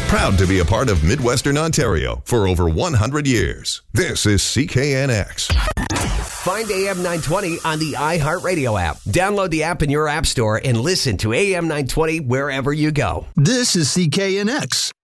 Proud to be a part of Midwestern Ontario for over 100 years. This is CKNX. Find AM 920 on the iHeartRadio app. Download the app in your app store and listen to AM 920 wherever you go. This is CKNX.